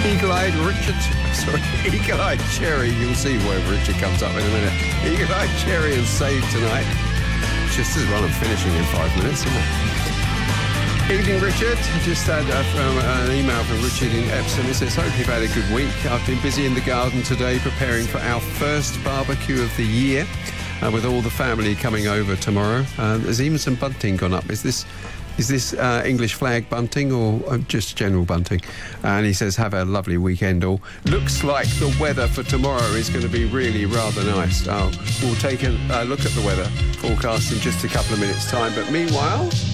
Eagle-eyed Richard, sorry, Eagle-eyed Cherry. You'll see where Richard comes up in a minute. Eagle-eyed Cherry and Save Tonight. Just as well I'm finishing in 5 minutes, isn't it? Evening, Richard. Just had from an email from Richard in Epsom. He says, hope you've had a good week. I've been busy in the garden today preparing for our first barbecue of the year with all the family coming over tomorrow. There's even some bunting gone up. Is this English flag bunting or just general bunting? And he says, have a lovely weekend all. Looks like the weather for tomorrow is going to be really rather nice. We'll take a look at the weather forecast in just a couple of minutes' time. But meanwhile...